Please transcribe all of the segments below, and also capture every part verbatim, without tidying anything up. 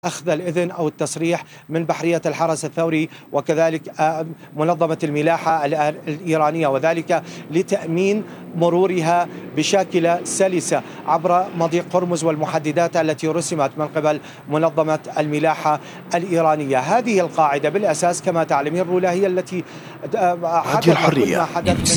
أخذ الإذن أو التصريح من بحرية الحرس الثوري وكذلك منظمة الملاحة الإيرانية، وذلك لتأمين مرورها بشاكلة سلسة عبر مضيق هرمز والمحددات التي رسمت من قبل منظمة الملاحة الإيرانية. هذه القاعدة بالأساس كما تعلمين رولا هي التي حدث كل ما حدث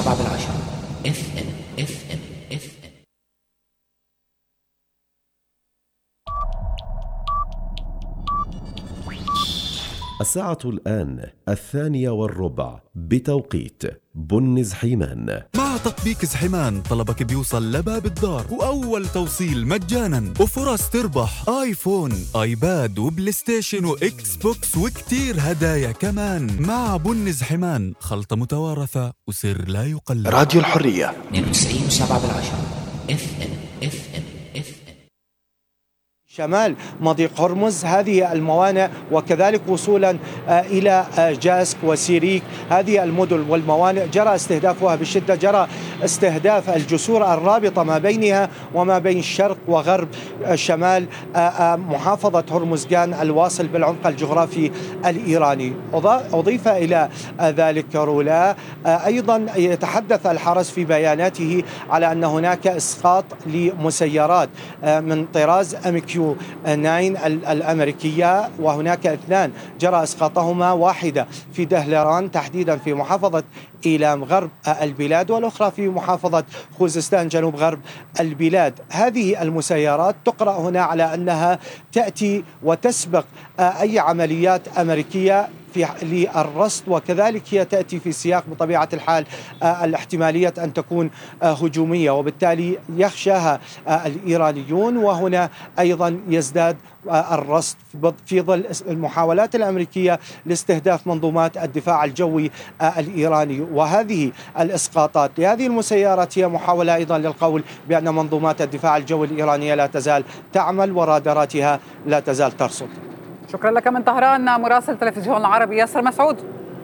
الساعة الآن الثانية والربع بتوقيت بن زحيمان. مع تطبيق زحيمان طلبك بيوصل لباب الدار وأول توصيل مجانا وفرص تربح آيفون آيباد وبلاي ستيشن وإكس بوكس وكتير هدايا كمان. مع بن زحيمان خلطة متوارثة وسر لا يقلد. راديو الحرية اثنين وتسعين وسبعة بالعشرة اف ام اف ام اف ام. شمال مضيق هرمز هذه الموانئ وكذلك وصولا إلى جاسك وسيريك، هذه المدن والموانئ جرى استهدافها بشدة، جرى استهداف الجسور الرابطة ما بينها وما بين الشرق وغرب شمال محافظة هرمزغان الواصل بالعمق الجغرافي الإيراني. أضيف إلى ذلك رولا أيضا يتحدث الحرس في بياناته على أن هناك إسقاط لمسيرات من طراز أم كيو تسعة الأمريكية، وهناك اثنان جرى إسقاطهما، واحدة في دهلران تحديدا في محافظة إيلام غرب البلاد والأخرى في محافظة خوزستان جنوب غرب البلاد. هذه المسيرات تقرأ هنا على أنها تأتي وتسبق أي عمليات أمريكية في للرصد، وكذلك هي تأتي في سياق بطبيعة الحال الاحتمالية أن تكون هجومية، وبالتالي يخشاها الإيرانيون، وهنا أيضا يزداد الرصد في ظل المحاولات الأمريكية لاستهداف منظومات الدفاع الجوي الإيراني. وهذه الإسقاطات لهذه المسيرات هي محاولة أيضا للقول بأن منظومات الدفاع الجوي الإيرانية لا تزال تعمل وراداراتها لا تزال ترصد. شكرا لك من طهران مراسل تلفزيون العربي ياسر مسعود.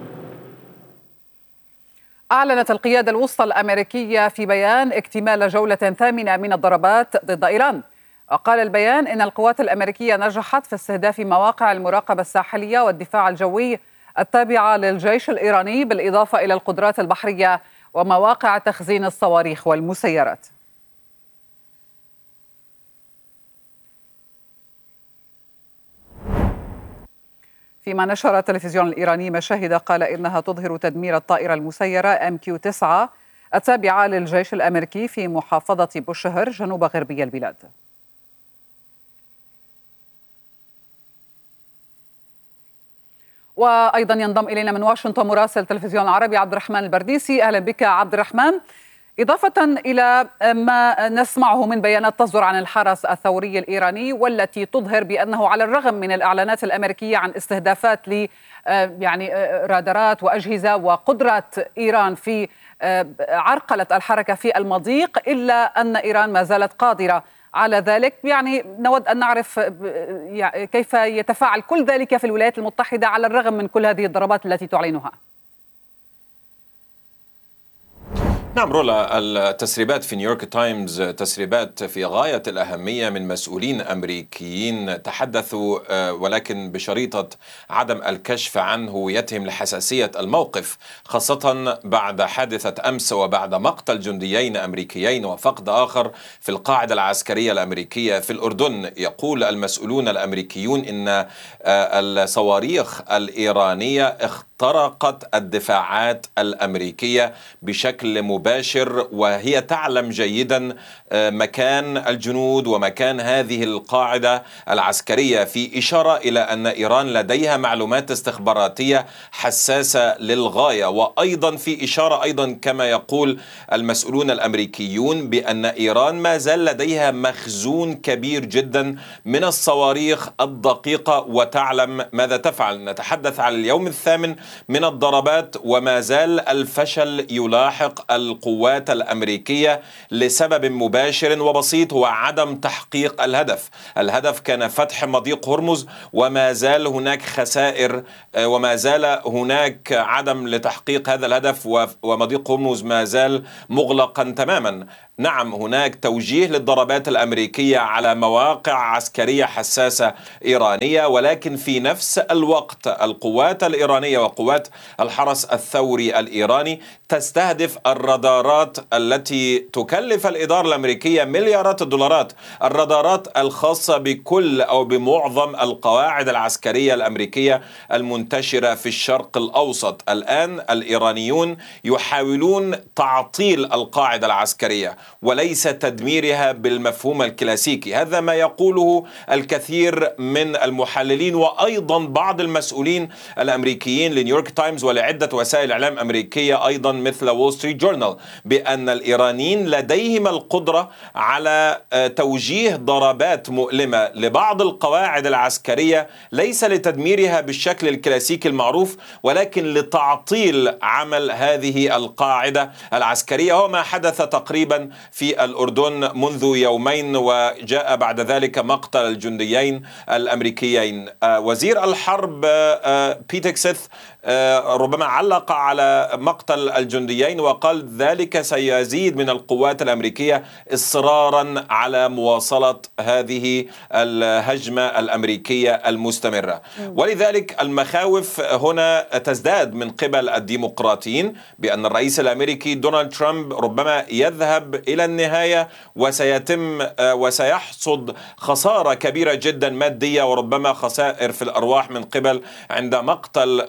أعلنت القيادة الوسطى الأمريكية في بيان اكتمال جولة ثامنة من الضربات ضد إيران. وقال البيان إن القوات الأمريكية نجحت في استهداف مواقع المراقبة الساحلية والدفاع الجوي التابعة للجيش الإيراني، بالإضافة إلى القدرات البحرية ومواقع تخزين الصواريخ والمسيرات. فيما نشر التلفزيون الإيراني مشاهد قال إنها تظهر تدمير الطائرة المسيرة أم كيو تسعة التابعة للجيش الأمريكي في محافظة بوشهر جنوب غربي البلاد. وأيضا ينضم إلينا من واشنطن مراسل تلفزيون العربي عبد الرحمن البرديسي. أهلا بك عبد الرحمن. إضافة إلى ما نسمعه من بيانات تصدر عن الحرس الثوري الإيراني والتي تظهر بأنه على الرغم من الإعلانات الأمريكية عن استهدافات ل يعني رادارات وأجهزة وقدرة إيران في عرقلة الحركة في المضيق، إلا أن إيران ما زالت قادرة على ذلك. يعني نود أن نعرف كيف يتفاعل كل ذلك في الولايات المتحدة على الرغم من كل هذه الضربات التي تعلنها. نعم رولا، التسريبات في نيويورك تايمز تسريبات في غاية الأهمية من مسؤولين أمريكيين تحدثوا، ولكن بشريطة عدم الكشف عن هويتهم لحساسية الموقف، خاصة بعد حادثة أمس وبعد مقتل جنديين أمريكيين وفقد آخر في القاعدة العسكرية الأمريكية في الأردن. يقول المسؤولون الأمريكيون إن الصواريخ الإيرانية اخترقت الدفاعات الأمريكية بشكل مباشر، وهي تعلم جيدا مكان الجنود ومكان هذه القاعدة العسكرية، في إشارة إلى أن إيران لديها معلومات استخباراتية حساسة للغاية. وأيضا في إشارة أيضا كما يقول المسؤولون الأمريكيون بأن إيران ما زال لديها مخزون كبير جدا من الصواريخ الدقيقة وتعلم ماذا تفعل. نتحدث عن اليوم الثامن من الضربات، وما زال الفشل يلاحق القوات الأمريكية لسبب مباشر وبسيط، هو عدم تحقيق الهدف. الهدف كان فتح مضيق هرمز، وما زال هناك خسائر وما زال هناك عدم لتحقيق هذا الهدف، ومضيق هرمز ما زال مغلقا تماما. نعم، هناك توجيه للضربات الأمريكية على مواقع عسكرية حساسة إيرانية، ولكن في نفس الوقت القوات الإيرانية وقوات الحرس الثوري الإيراني تستهدف الرادارات التي تكلف الإدارة الأمريكية مليارات الدولارات، الرادارات الخاصة بكل أو بمعظم القواعد العسكرية الأمريكية المنتشرة في الشرق الأوسط. الآن الإيرانيون يحاولون تعطيل القاعدة العسكرية وليس تدميرها بالمفهوم الكلاسيكي. هذا ما يقوله الكثير من المحللين وأيضا بعض المسؤولين الأمريكيين لنيويورك تايمز ولعدة وسائل إعلام أمريكية أيضا مثل وول ستريت جورنال، بأن الإيرانيين لديهم القدرة على توجيه ضربات مؤلمة لبعض القواعد العسكرية، ليس لتدميرها بالشكل الكلاسيكي المعروف، ولكن لتعطيل عمل هذه القاعدة العسكرية. وما حدث تقريبا في الأردن منذ يومين، وجاء بعد ذلك مقتل الجنديين الأمريكيين. وزير الحرب بيت هيكسيت ربما علق على مقتل الجنديين وقال ذلك سيزيد من القوات الأمريكية إصرارا على مواصلة هذه الهجمة الأمريكية المستمرة. ولذلك المخاوف هنا تزداد من قبل الديمقراطيين بأن الرئيس الأمريكي دونالد ترامب ربما يذهب إلى النهاية وسيتم وسيحصد خسارة كبيرة جدا مادية وربما خسائر في الأرواح من قبل عند مقتل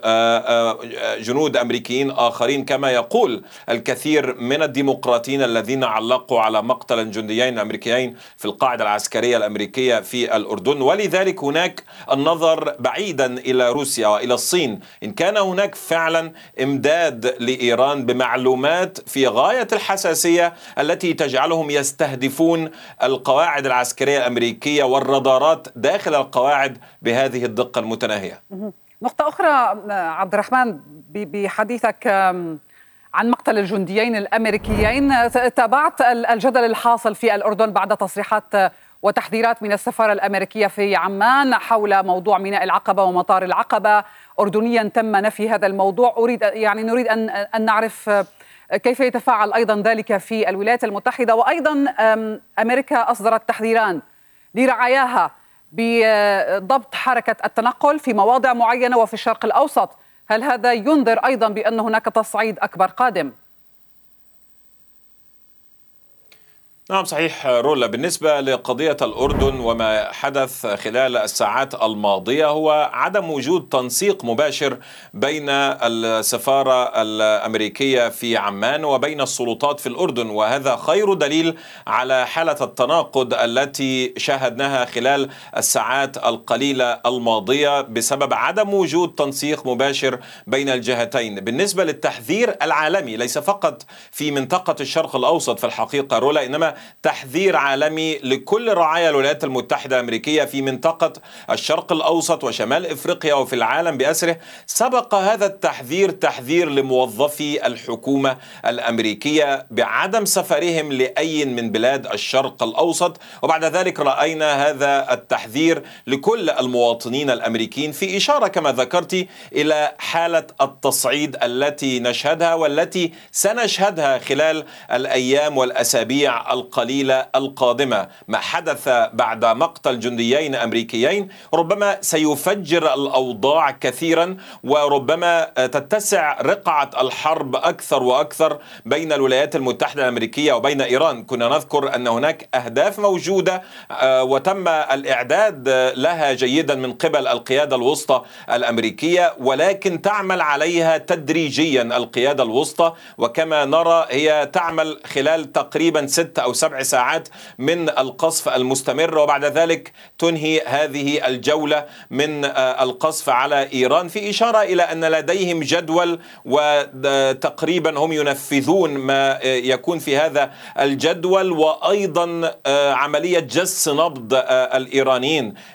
جنود أمريكيين آخرين، كما يقول الكثير من الديمقراطيين الذين علقوا على مقتل الجنديين الأمريكيين في القاعدة العسكرية الأمريكية في الأردن. ولذلك هناك النظر بعيدا إلى روسيا وإلى الصين، إن كان هناك فعلا إمداد لإيران بمعلومات في غاية الحساسية التي تجعلهم يستهدفون القواعد العسكرية الأمريكية والرادارات داخل القواعد بهذه الدقة المتناهية. نقطة أخرى عبد الرحمن، بحديثك عن مقتل الجنديين الأمريكيين، تابعت الجدل الحاصل في الأردن بعد تصريحات وتحذيرات من السفارة الأمريكية في عمان حول موضوع ميناء العقبة ومطار العقبة. أردنيا تم نفي هذا الموضوع. أريد يعني نريد أن أن نعرف كيف يتفاعل أيضا ذلك في الولايات المتحدة، وأيضا أمريكا أصدرت تحذيران لرعاياها بضبط حركة التنقل في مواضع معينة وفي الشرق الأوسط. هل هذا ينذر أيضا بأن هناك تصعيد أكبر قادم؟ نعم صحيح رولا. بالنسبة لقضية الأردن وما حدث خلال الساعات الماضية هو عدم وجود تنسيق مباشر بين السفارة الأمريكية في عمان وبين السلطات في الأردن، وهذا خير دليل على حالة التناقض التي شاهدناها خلال الساعات القليلة الماضية بسبب عدم وجود تنسيق مباشر بين الجهتين. بالنسبة للتحذير العالمي ليس فقط في منطقة الشرق الأوسط في الحقيقة رولا، إنما تحذير عالمي لكل رعايا الولايات المتحدة الأمريكية في منطقة الشرق الأوسط وشمال إفريقيا وفي العالم بأسره. سبق هذا التحذير تحذير لموظفي الحكومة الأمريكية بعدم سفرهم لأي من بلاد الشرق الأوسط، وبعد ذلك رأينا هذا التحذير لكل المواطنين الأمريكيين في إشارة كما ذكرت إلى حالة التصعيد التي نشهدها والتي سنشهدها خلال الأيام والأسابيع القليلة القادمة. ما حدث بعد مقتل جنديين أمريكيين ربما سيفجر الأوضاع كثيرا، وربما تتسع رقعة الحرب أكثر وأكثر بين الولايات المتحدة الأمريكية وبين إيران. كنا نذكر أن هناك أهداف موجودة وتم الإعداد لها جيدا من قبل القيادة الوسطى الأمريكية، ولكن تعمل عليها تدريجيا القيادة الوسطى، وكما نرى هي تعمل خلال تقريبا ست أو سبع ساعات من القصف المستمر، وبعد ذلك تنهي هذه الجولة من القصف على إيران في إشارة إلى أن لديهم جدول وتقريبا هم ينفذون ما يكون في هذا الجدول، وأيضا عملية جس نبض الإيرانيين.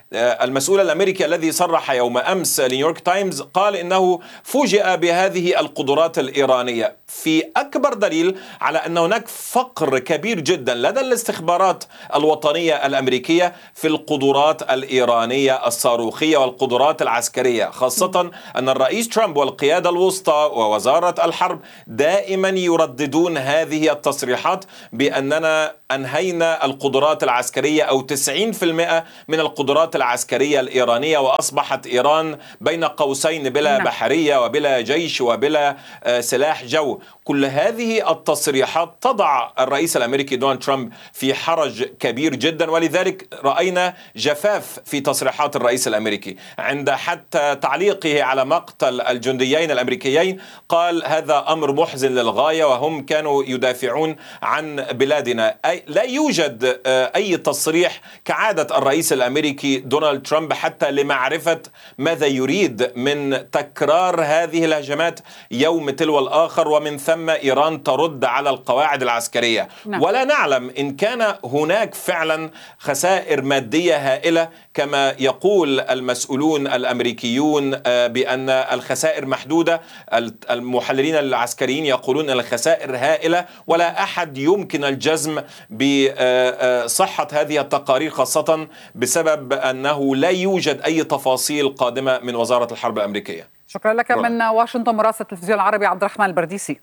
المسؤول الأمريكي الذي صرح يوم أمس لنيويورك تايمز قال إنه فوجئ بهذه القدرات الإيرانية، في أكبر دليل على أن هناك فقر كبير جدا لدى الاستخبارات الوطنية الأمريكية في القدرات الإيرانية الصاروخية والقدرات العسكرية، خاصة أن الرئيس ترامب والقيادة الوسطى ووزارة الحرب دائما يرددون هذه التصريحات بأننا أنهينا القدرات العسكرية أو تسعين بالمئة من القدرات العسكرية الإيرانية، وأصبحت إيران بين قوسين بلا بحرية وبلا جيش وبلا سلاح جو. كل هذه التصريحات تضع الرئيس الأمريكي دونالد ترامب في حرج كبير جدا، ولذلك رأينا جفاف في تصريحات الرئيس الأمريكي عند حتى تعليقه على مقتل الجنديين الأمريكيين قال هذا أمر محزن للغاية وهم كانوا يدافعون عن بلادنا. أي لا يوجد أي تصريح كعادة الرئيس الأمريكي دونالد ترامب حتى لمعرفة ماذا يريد من تكرار هذه الهجمات يوم تلو الآخر، ومن ثم إيران ترد على القواعد العسكرية. نعم. ولا نعلم إن كان هناك فعلا خسائر مادية هائلة كما يقول المسؤولون الأمريكيون بأن الخسائر محدودة. المحللين العسكريين يقولون أن الخسائر هائلة، ولا أحد يمكن الجزم بصحة هذه التقارير، خاصة بسبب أنه لا يوجد أي تفاصيل قادمة من وزارة الحرب الأمريكية. شكرا لك من واشنطن مراسل التلفزيون العربي عبد الرحمن البرديسي.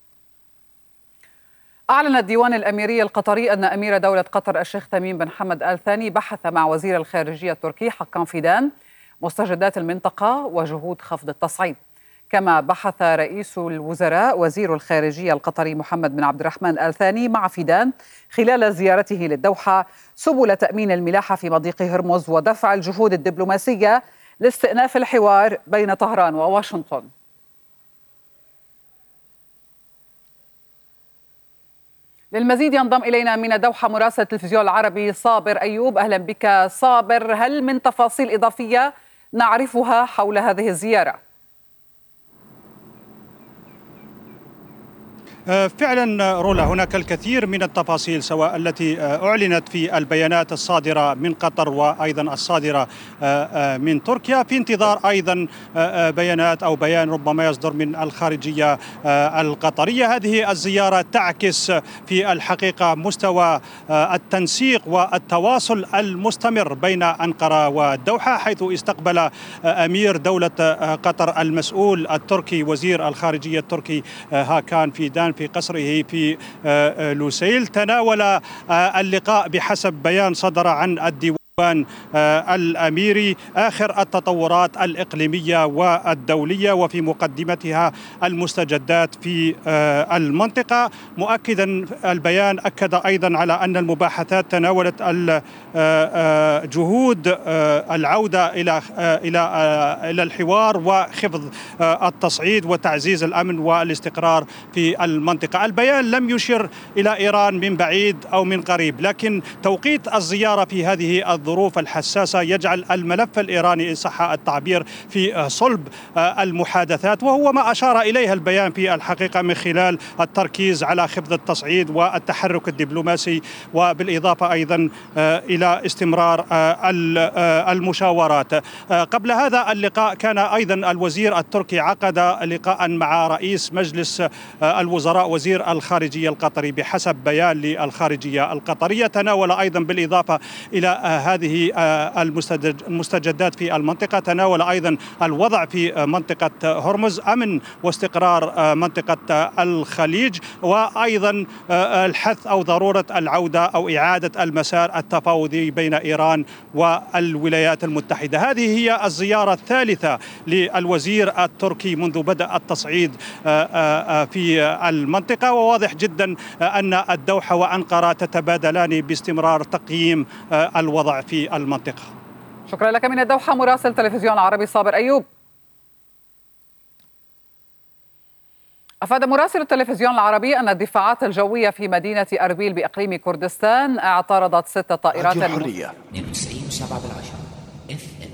أعلن الديوان الأميري القطري أن أمير دولة قطر الشيخ تميم بن حمد آل ثاني بحث مع وزير الخارجية التركي حقان فيدان مستجدات المنطقة وجهود خفض التصعيد. كما بحث رئيس الوزراء وزير الخارجية القطري محمد بن عبد الرحمن آل ثاني مع فيدان خلال زيارته للدوحة سبل تأمين الملاحة في مضيق هرمز ودفع الجهود الدبلوماسية لاستئناف الحوار بين طهران وواشنطن. للمزيد ينضم إلينا من الدوحة مراسل التلفزيون العربي صابر أيوب. أهلا بك صابر، هل من تفاصيل إضافية نعرفها حول هذه الزيارة؟ فعلا رولا، هناك الكثير من التفاصيل سواء التي أعلنت في البيانات الصادرة من قطر وأيضا الصادرة من تركيا، في انتظار أيضا بيانات أو بيان ربما يصدر من الخارجية القطرية. هذه الزيارة تعكس في الحقيقة مستوى التنسيق والتواصل المستمر بين أنقرة والدوحة، حيث استقبل أمير دولة قطر المسؤول التركي وزير الخارجية التركي هاكان فيدان في قصره في لوسيل. تناول اللقاء بحسب بيان صدر عن الديوان الأميري آخر التطورات الإقليمية والدولية وفي مقدمتها المستجدات في المنطقة، مؤكدا البيان أكد أيضا على أن المباحثات تناولت جهود العودة إلى إلى إلى الحوار وخفض التصعيد وتعزيز الأمن والاستقرار في المنطقة. البيان لم يشر إلى إيران من بعيد أو من قريب، لكن توقيت الزيارة في هذه الظروف الحساسة يجعل الملف الإيراني إن صح التعبير في صلب المحادثات، وهو ما أشار إليها البيان في الحقيقة من خلال التركيز على خفض التصعيد والتحرك الدبلوماسي، وبالإضافة أيضا إلى استمرار المشاورات. قبل هذا اللقاء كان أيضا الوزير التركي عقد لقاء مع رئيس مجلس الوزراء وزير الخارجية القطري بحسب بيان للخارجية القطرية. تناول أيضا بالإضافة إلى هذه المستجدات في المنطقة، تناول أيضا الوضع في منطقة هرمز، أمن واستقرار منطقة الخليج، وأيضا الحث أو ضرورة العودة أو إعادة المسار التفاوضي بين إيران والولايات المتحدة. هذه هي الزيارة الثالثة للوزير التركي منذ بدأ التصعيد في المنطقة، وواضح جدا أن الدوحة وأنقرة تتبادلان باستمرار تقييم الوضع في المنطقة. شكرا لك من الدوحة مراسل تلفزيون العربي صابر أيوب. أفاد مراسل التلفزيون العربي أن الدفاعات الجوية في مدينة أربيل بإقليم كردستان اعترضت ست طائرات الحرية اثنين وتسعين وسبعة بالعشرة.